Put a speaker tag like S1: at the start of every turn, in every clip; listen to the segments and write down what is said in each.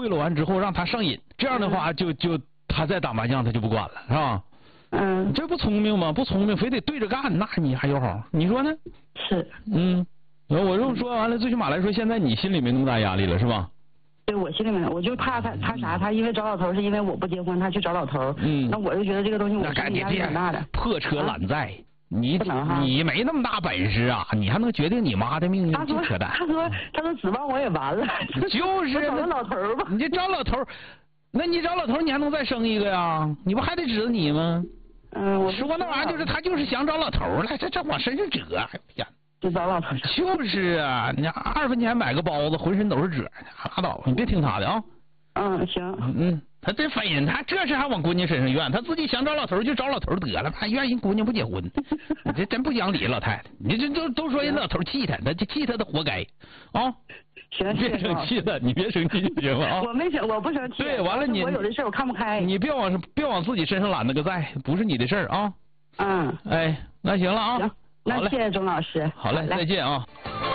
S1: 贿赂完之后让他上瘾，这样的话就他再打麻将他就不管了，是吧？这不聪明吗？不聪明，非得对着干，那你还有好？你说呢？
S2: 是。
S1: 我这么说完了，最起码来说，现在你心里没那么大压力了，是吧？
S2: 对，我心里面，我就怕他啥，他因为找老头是因为我不结婚，他去找老头。那我就觉得这个东西我心里压力挺大的。
S1: 破车揽债。你没那么大本事啊！你还能决定你妈的命运？就扯淡。
S2: 他说指望我也完了。
S1: 就是
S2: 找个老头吧。
S1: 你这找老头，那你找老头，你还能再生一个呀？你不还得指着你吗？
S2: 我
S1: 说那玩意儿就是他就是想找老头来，这往身上折，哎呀！
S2: 就找老头。
S1: 就是啊，你2分钱买个包子，浑身都是褶，拉倒吧，你别听他的啊。
S2: 行。
S1: 他这烦人，他这事还往姑娘身上怨，他自己想找老头就找老头得了，还怨人姑娘不结婚，你这真不讲理，老太太，你这都说人老头气他，那就气他的活该啊！
S2: 行，
S1: 别生气了，你别生气就行了啊！
S2: 我不生气。
S1: 对，完了你
S2: 我有的事我看不开。
S1: 你别往自己身上揽那个债，不是你的事儿啊。哎，那行了啊。
S2: 行，那谢谢钟老师。
S1: 好嘞，再见啊。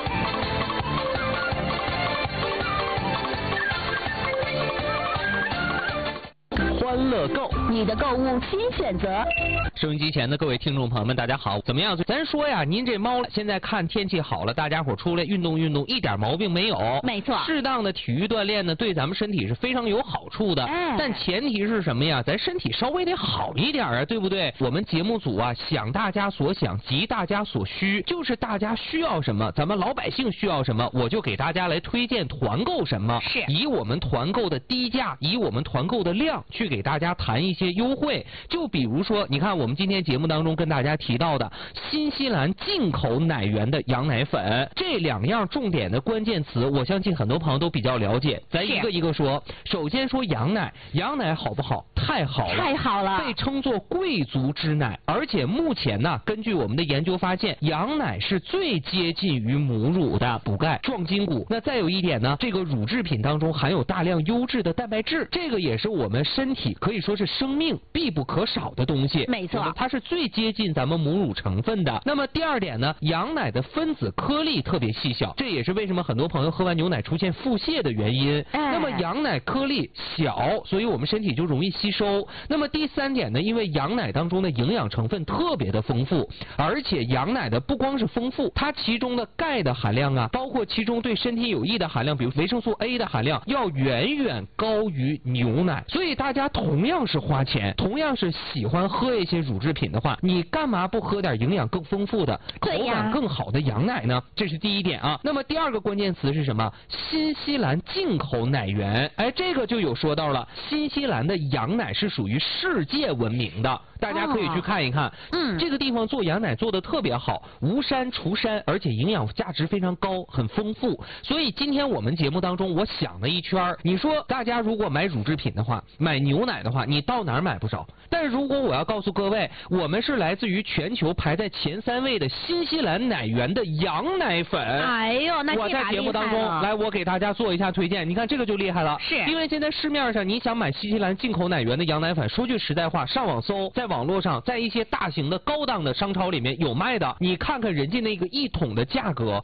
S1: 欢乐购，
S3: 你的购物新选择。
S4: 收音机前的各位听众朋友们，大家好，怎么样？咱说呀，您这猫现在看天气好了，大家伙出来运动运动，一点毛病没有。
S3: 没错，
S4: 适当的体育锻炼呢，对咱们身体是非常有好处的。但前提是什么呀？咱身体稍微得好一点啊，对不对？我们节目组啊，想大家所想，急大家所需，就是大家需要什么，咱们老百姓需要什么，我就给大家来推荐团购什么。
S3: 是，
S4: 以我们团购的低价，以我们团购的量去给大家谈一些优惠。就比如说，你看我们今天节目当中跟大家提到的新西兰进口奶源的羊奶粉，这2样重点的关键词，我相信很多朋友都比较了解。咱一个一个说。首先说羊奶，羊奶好不好？太好了，
S3: 太好了，
S4: 被称作贵族之奶。而且目前呢，根据我们的研究发现，羊奶是最接近于母乳的，补钙、壮筋骨。那再有一点呢，这个乳制品当中含有大量优质的蛋白质，这个也是我们身体可以说是生命必不可少的东西。
S3: 没错，
S4: 它是最接近咱们母乳成分的。那么第二点呢，羊奶的分子颗粒特别细小，这也是为什么很多朋友喝完牛奶出现腹泻的原因。那么羊奶颗粒小，所以我们身体就容易吸收。那么第3点呢，因为羊奶当中的营养成分特别的丰富，而且羊奶的不光是丰富，它其中的钙的含量啊，包括其中对身体有益的含量，比如维生素 A 的含量，要远远高于牛奶。所以大家同样是花钱，同样是喜欢喝一些乳制品的话，你干嘛不喝点营养更丰富的、口感更好的羊奶呢？这是第1点啊。那么第2个关键词是什么？新西兰进口奶源。哎，这个就有说到了，新西兰的羊奶是属于世界闻名的，大家可以去看一看。这个地方做羊奶做的特别好，无膻除膻，而且营养价值非常高，很丰富。所以今天我们节目当中，我想了一圈，你说大家如果买乳制品的话，买牛奶的话，你到哪儿买不着？但是如果我要告诉各位，我们是来自于全球排在前3位的新西兰奶源的羊奶粉。
S3: 哎呦，那
S4: 我在节目当中来，我给大家做一下推荐。你看这个就厉害了，
S3: 是
S4: 因为现在市面上你想买新西兰进口奶源的羊奶粉，说句实在话，上网搜，在网络上，在一些大型的高档的商超里面有卖的。你看看人家那个1桶的价格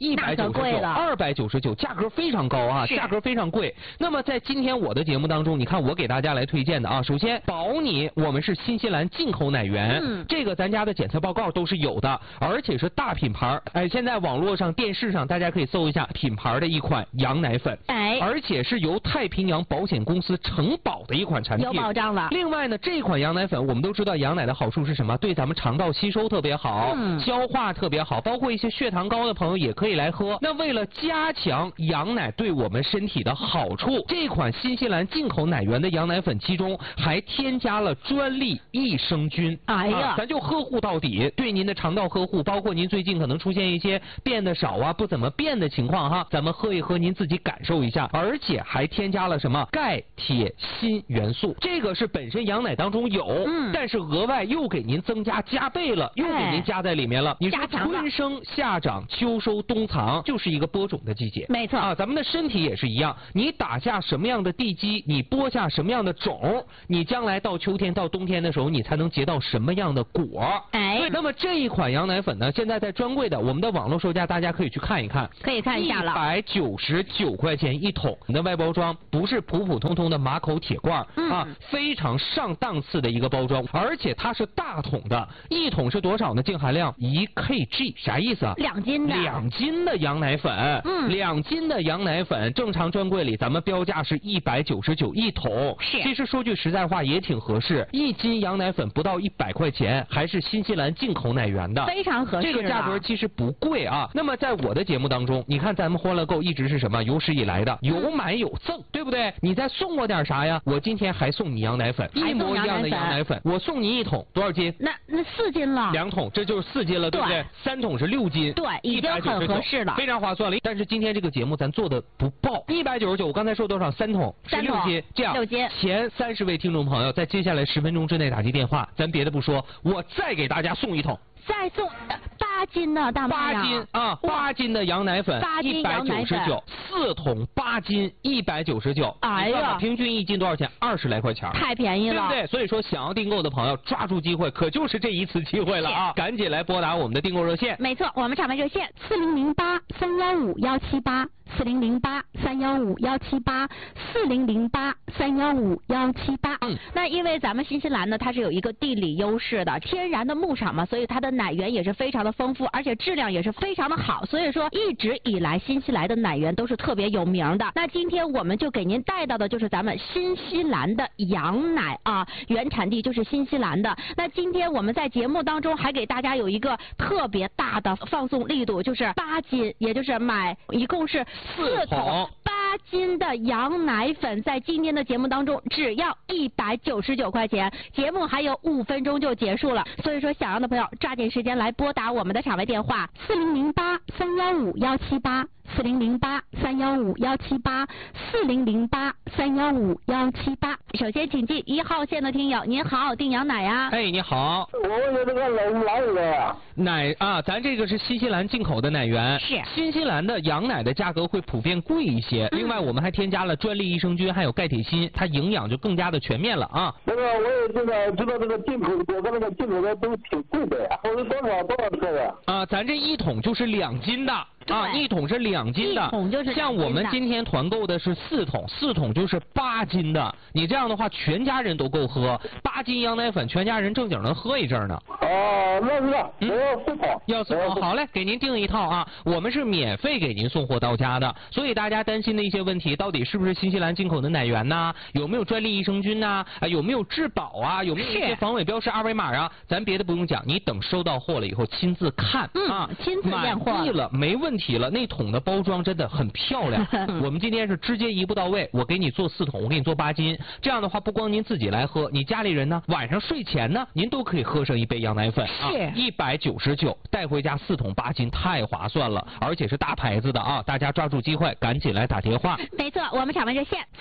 S4: ，199、299，价格非常高啊，价格非常贵。那么在今天我的节目当中，你看我给大家来推荐的啊，首先保你我们是新西兰进口奶源，这个咱家的检测报告都是有的，而且是大品牌。哎，现在网络上、电视上大家可以搜一下品牌的一款羊奶粉，而且是由太平洋保险公司承保的一款产品，
S3: 有保障了。
S4: 另外呢，这款羊奶粉我们都知道，羊奶的好处是什么？对咱们肠道吸收特别好，消化特别好，包括一些血糖高的朋友也可以来喝。那为了加强羊奶对我们身体的好处，这款新西兰进口奶源的羊奶粉其中还添加了专利益生菌。
S3: 哎呀，
S4: 咱就呵护到底，对您的肠道呵护，包括您最近可能出现一些便的少啊、不怎么便的情况哈，咱们喝一喝，您自己感受一下。而且还添加了什么钙、铁、锌元素，这个是本身羊奶当中有，但是额外又给您增加加倍了，又给您加在里面了。你说春生夏长秋收冬藏，就是一个播种的季节。
S3: 没错啊，
S4: 咱们的身体也是一样，你打下什么样的地基，你播下什么样的种， 你将来到秋天到冬天的时候，你才能结到什么样的果。
S3: 哎，
S4: 那么这一款羊奶粉呢，现在在专柜的我们的网络售价，大家可以去看一看，
S3: 可以看一下了
S4: ，199块钱一桶。你的外包装不是普普通通的马口铁罐啊，非常上档次的一个包装，而且它是大桶的，一桶是多少呢？净含量1 kg， 啥意思啊
S3: ？2斤的
S4: ，2斤的羊奶粉，2斤的羊奶粉，正常专柜里咱们标价是199一桶，其实说句实在话也挺合适，1斤羊奶粉不到100块钱，还是新西兰进口奶源的，
S3: 非常合适，
S4: 这个价格其实不贵啊。那么在我的节目当中，你看咱们欢乐购一直是什么？有史以来的有买有赠，对不对？你再送我点啥呀？我今天还送你羊奶粉，一模一样的羊奶粉，我送你1桶，多少斤？
S3: 那4斤了
S4: ，2桶，这就是4斤了，对不对？3桶是6斤，
S3: 对，已经很合适了，
S4: 非常划算了。但是今天这个节目咱做的不爆，199，我刚才说多少？3桶，6斤，这样
S3: 6斤，
S4: 前30位听众朋友在接下来10分钟之内打击电话，咱别的不说，我再给大家送1桶。
S3: 再送8斤的大妈呀！8
S4: 斤啊，8斤的羊奶粉，199，4桶8斤199。哎呀，平均1斤多少钱？20来块钱，
S3: 太便宜了，
S4: 对不对？所以说，想要订购的朋友抓住机会，可就是这一次机会了啊！赶紧来拨打我们的订购热线。
S3: 没错，我们场外热线4008-315-178，4008-315-178，4008-315-178。那因为咱们新西兰呢，它是有一个地理优势的，天然的牧场嘛，所以它的奶源也是非常的丰富，而且质量也是非常的好，所以说一直以来新西兰的奶源都是特别有名的。那今天我们就给您带到的就是咱们新西兰的羊奶啊，原产地就是新西兰的。那今天我们在节目当中还给大家有一个特别大的放送力度，就是8斤，也就是买一共是4桶8斤的羊奶粉，在今天的节目当中只要199块钱，节目还有5分钟就结束了，所以说想要的朋友抓紧时间来拨打我们的场外电话4008-315-178，4008-315-178，4008-315-178。首先请进1号线的听友，您好，订羊奶呀？
S4: 哎，你好，
S5: 我问这个哪里的呀？
S4: 奶啊，咱这个是新西兰进口的奶源，
S3: 是
S4: 新西兰的羊奶的价格会普遍贵一些，另外我们还添加了专利益生菌，还有钙铁锌，它营养就更加的全面了啊。
S5: 那个我也知道这个进口，我看那个进口的都挺贵的呀，都是多少克的？
S4: 啊，咱这1桶就是2斤的。啊，1桶是2斤的，像我们今天团购的是4桶，4桶就是8斤的。你这样的话，全家人都够喝，8斤羊奶粉，全家人正经能喝一阵呢。
S5: 哦，那是，我要4桶，
S4: 要4桶，好嘞，给您订一套啊，我们是免费给您送货到家的。所以大家担心的一些问题，到底是不是新西兰进口的奶源呐？有没有专利益生菌呐？有没有质保啊？有没有一些防伪标识2维码啊？咱别的不用讲，你等收到货了以后亲自看啊，
S3: 亲自验货，
S4: 满意了没问题了，那桶的包装真的很漂亮。我们今天是直接一步到位，我给你做4桶，我给你做8斤。这样的话，不光您自己来喝，你家里人呢，晚上睡前呢，您都可以喝上一杯羊奶粉啊，199带回家4桶8斤，太划算了，而且是大牌子的啊！大家抓住机会，赶紧来打电话。
S3: 没错，我们场外热线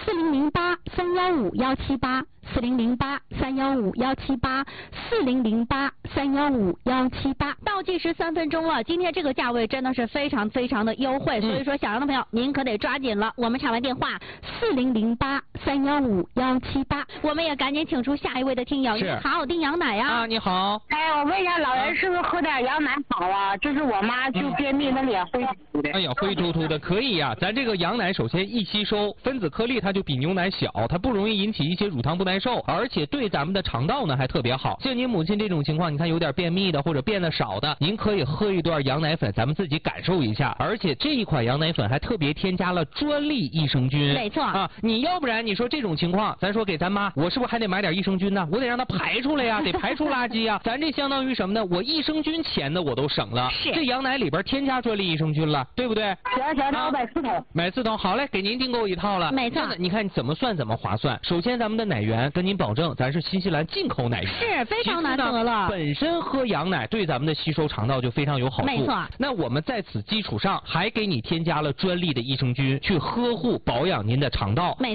S3: 4008-315-178，4008-315-178，4008-315-178。倒计时3分钟了，今天这个价位真的是非常非常的优惠，所以说想要的朋友您可得抓紧了。我们场外电话4008-315-178，我们也赶紧请出下一位的听友。你好，订羊奶呀？
S4: 啊，你好。
S2: 哎，我问一下，老人是不是喝点羊奶好啊？就是我妈就便秘，那脸灰秃秃的。
S4: 哎呀，灰秃秃的可以呀。咱这个羊奶首先易吸收，分子颗粒它就比牛奶小，它不容易引起一些乳糖不耐受，而且对咱们的肠道呢还特别好。像您母亲这种情况，你看有点便秘的或者便的少的，您可以喝一段羊奶粉，咱们自己感受一下。而且这一款羊奶粉还特别添加了专利益生菌。
S3: 没错
S4: 啊，你要不然你说这种情况，咱说给咱妈，我是不是还得买点益生菌呢？我得让它排出来呀，得排出垃圾呀。咱这相当于什么呢？我益生菌钱呢我都省了，这羊奶里边添加专利益生菌了，对不对？
S2: 行，那我买4桶。
S4: 买4桶，好嘞，给您订购一套了。
S3: 没错，
S4: 你看怎么算怎么划算。首先咱们的奶源跟您保证，咱是新西兰进口奶源，
S3: 是非常难得了。
S4: 本身喝羊奶对咱们的吸收肠道就非常有好处。
S3: 没错。
S4: 那我们在此基础上还给你添加了专利的益生菌，去呵护保养您的肠道。
S3: 没错。
S4: 然后再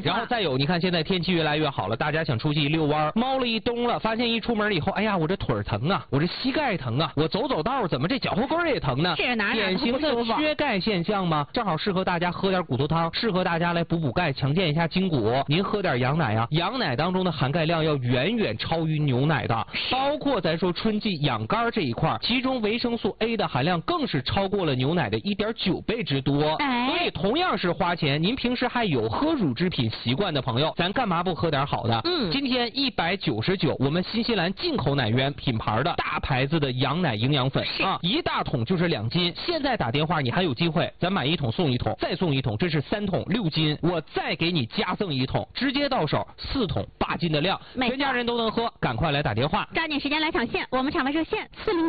S4: 有，你看现在天气越来越好了，大家想出去遛弯，猫了一冬了，发现一出门以后，哎呀，我这腿疼啊，我这膝盖疼啊，我走道怎么这脚后跟也疼呢？
S3: 是哪
S4: 典型的缺钙现象吗？正好适合大家喝点骨头汤，适合大家来补钙，强健一下筋骨。您喝点羊奶啊，羊奶当中的含钙量要远远超于牛奶的，包括咱说春季养肝这一块，其中维生素 A 的含量更是超过了牛奶的1.9倍之多。所以同样是花钱，您平时还有喝乳制品习惯的朋友，咱干嘛不喝点好的？今天199，我们新西兰进口奶源品牌的大牌子的羊奶营养粉啊，一大桶就是2斤。现在打电话你还有机会，咱买1桶送1桶，再送1桶，这是3桶6斤，我再给你加赠1桶，直接到手4桶8斤的量，全家人都能喝，赶快来打电话，
S3: 抓紧时间来抢线，我们场外热线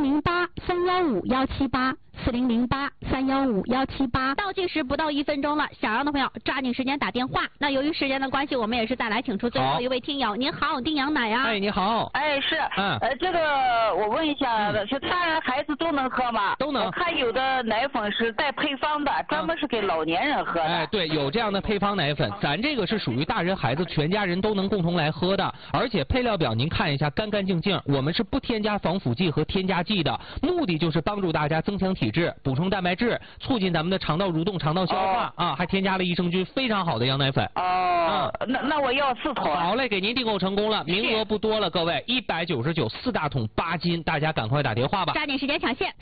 S3: 4008-315-178，4008-315-178，倒计时不到1分钟了，想让的朋友抓紧时间打电话。那由于时间的关系，我们也是再来请出最后一位听友。您好，丁羊奶呀。
S4: 哎，你好。
S6: 哎，是。这个我问一下，是大人孩子都能喝吗？
S4: 都能。
S6: 我看有的奶粉是带配方的，专门是给老年人喝的。
S4: 哎，对，有这样的配方奶粉，咱这个是属于大人孩子全家人都能共同来喝的，而且配料表您看一下，干干净净，我们是不添加防腐剂和添加剂的，目的就是帮助大家增强体质，补充蛋白质，促进咱们的肠道蠕动、肠道消化啊，还添加了益生菌，非常好的羊奶粉。
S6: 那我要4桶。
S4: 好嘞，给您订购成功了，名额不多了，各位，199 4大桶8斤，大家赶快打电话吧，
S3: 抓紧时间抢线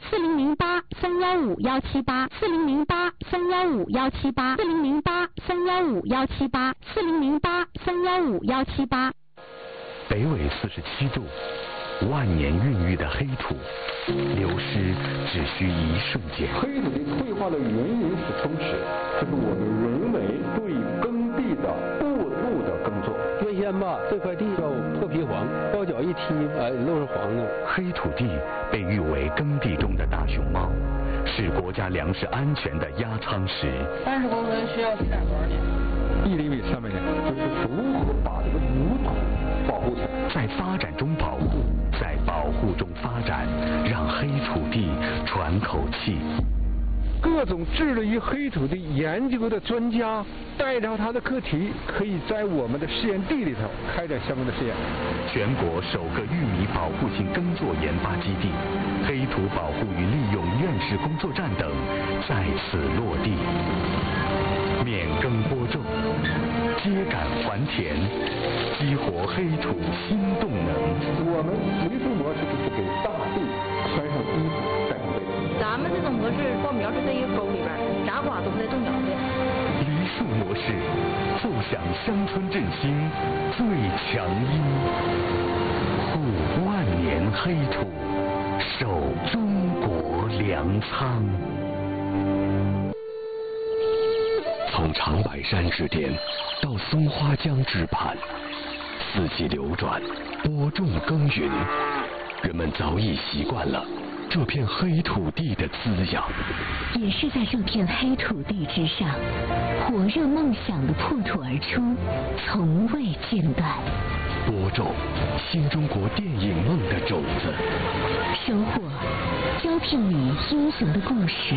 S3: ，4008-315-178，4008-315-178，4008-315-178，4008-315-178。
S7: 北纬47度，万年孕育的黑土，流失只需一瞬间。
S8: 黑土的退化的原因是松弛，这是我们人为对耕地的过度的耕作。原先吧，这块地叫破皮黄，高脚一踢，都是黄的。
S7: 黑土地被誉为耕地中的大熊猫，是国家粮食安全的压舱石。
S6: 30公分需要施展多少年
S8: ？1厘米300年，就是如何把这个泥土保护起来，
S7: 在发展中保护，在保护中发展，让黑土地喘口气。
S8: 各种致力于黑土地研究的专家带着他的课题，可以在我们的实验地里头开展相关的实验。
S7: 全国首个玉米保护性耕作研发基地、黑土保护与利用院士工作站等在此落地。免耕播种，秸秆还田，激活黑土新动能。
S8: 我们梨树模式就是给大地穿上衣服，盖上被子。
S9: 咱们这种模式，稻苗是在一个沟里边，啥瓜都是在种脚的。
S7: 梨树模式，奏响乡村振兴最强音，护万年黑土，守中国粮仓。从长白山之巅到松花江之畔，四季流转，播种耕耘，人们早已习惯了这片黑土地的滋养。
S10: 也是在这片黑土地之上，火热梦想的破土而出，从未间断。
S7: 播种新中国电影梦的种子，
S10: 收获招聘里英雄的故事。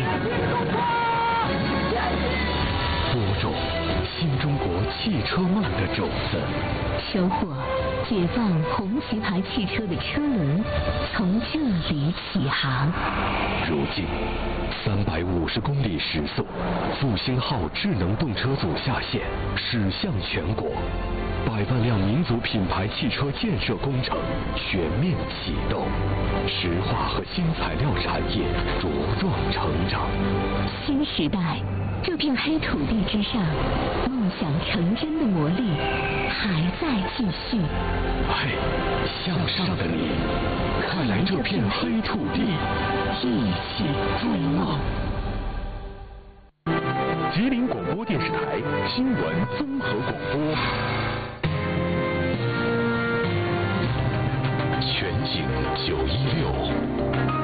S7: 播种新中国汽车梦的种子，
S10: 收获解放红旗牌汽车的车轮从这里起航。
S7: 如今350公里时速，复兴号智能动车组下线，驶向全国，100万辆民族品牌汽车建设工程全面启动，石化和新材料产业茁壮成长。
S10: 新时代，这片黑土地之上，梦想成真的魔力还在继续。
S7: 嘿，向上的你，快来这片黑土地，一起追梦。吉林广播电视台新闻综合广播，全景916。